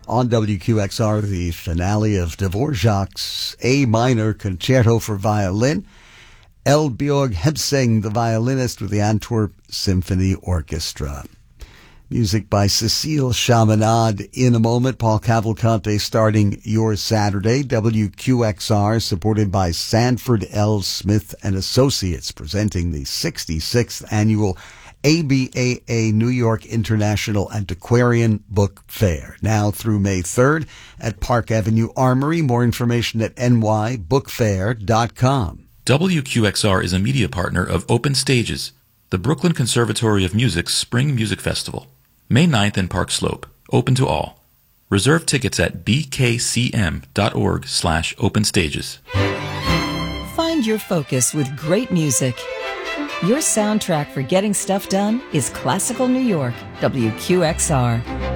On WQXR, the finale of Dvorak's A minor concerto for violin. Eldbjørg Hebseng, the violinist with the Antwerp Symphony Orchestra. Music by Cecile Chaminade. In a moment, Paul Cavalcante starting your Saturday. WQXR, supported by Sanford L. Smith and Associates, presenting the 66th annual ABAA New York International Antiquarian Book Fair, now through May 3rd at Park Avenue Armory. More information at nybookfair.com. WQXR is a media partner of Open Stages, the Brooklyn Conservatory of Music's Spring Music Festival. May 9th in Park Slope. Open to all. Reserve tickets at bkcm.org/openstages. Find your focus with great music. Your soundtrack for getting stuff done is Classical New York, WQXR.